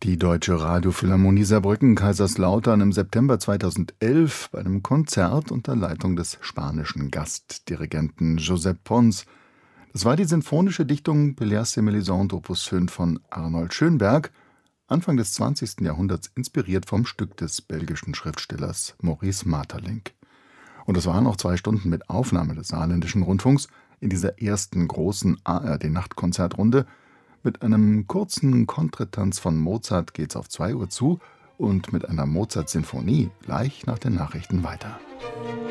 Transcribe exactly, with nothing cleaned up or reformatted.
Die Deutsche Radiophilharmonie Saarbrücken-Kaiserslautern im September zweitausendelf bei einem Konzert unter Leitung des spanischen Gastdirigenten Josep Pons. Das war die sinfonische Dichtung Pelléas et Mélisande Opus fünf von Arnold Schönberg, Anfang des zwanzigsten Jahrhunderts inspiriert vom Stück des belgischen Schriftstellers Maurice Maeterlinck. Und es waren auch zwei Stunden mit Aufnahme des Saarländischen Rundfunks in dieser ersten großen A R D-Nachtkonzertrunde. Mit einem kurzen Kontretanz von Mozart geht's auf zwei Uhr zu und mit einer Mozart-Sinfonie gleich nach den Nachrichten weiter.